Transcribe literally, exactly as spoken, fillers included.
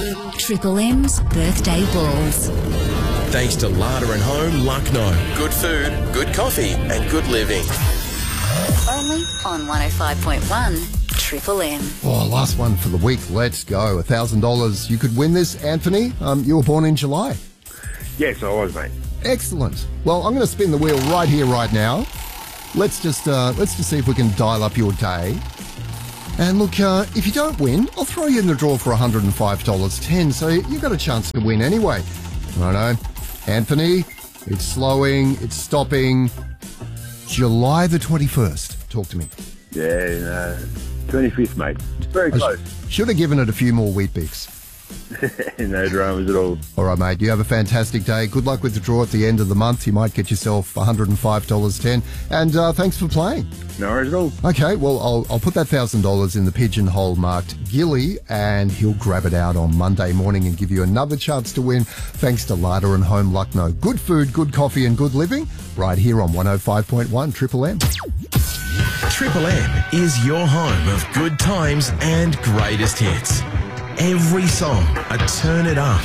Triple M's Birthday Balls. Thanks to Larder and Home, Lucknow. Good food, good coffee and good living. Only on one oh five point one Triple M. Oh, last one for the week. Let's go. one thousand dollars. You could win this, Anthony. Um, you were born in July. Yes, I was, mate. Excellent. Well, I'm going to spin the wheel right here, right now. Let's just uh, let's just see if we can dial up your day. And look, uh, if you don't win, I'll throw you in the draw for one hundred five dollars ten, so you've got a chance to win anyway. Righto. Anthony, it's slowing, it's stopping. July the twenty-first. Talk to me. Yeah, no, twenty-fifth, mate. Very close. I sh- should have given it a few more wheat bix. No dramas at all. All right, mate. You have a fantastic day. Good luck with the draw at the end of the month. You might get yourself one hundred five dollars ten. And uh, thanks for playing. No worries at all. Okay, well, I'll, I'll put that one thousand dollars in the pigeonhole marked Gilly, and he'll grab it out on Monday morning and give you another chance to win, thanks to Larder and Home Lucknow. Good food, good coffee and good living, right here on one oh five point one Triple M. Triple M is your home of good times and greatest hits. Every song, a turn it up